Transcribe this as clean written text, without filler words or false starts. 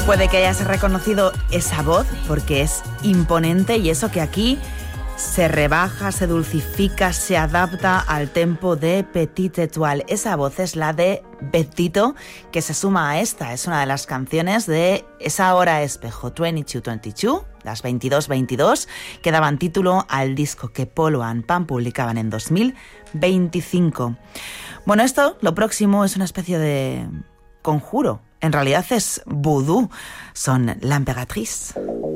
Puede que hayas reconocido esa voz porque es imponente y eso que aquí se rebaja, se dulcifica, se adapta al tempo de Petite Étoile. Esa voz es la de Betito, que se suma a esta. Es una de las canciones de esa hora espejo, 2222, las 22:22, que daban título al disco que Polo and Pan publicaban en 2025. Bueno, esto, lo próximo, es una especie de conjuro. En realidad es vudú. Son L'Impératrice.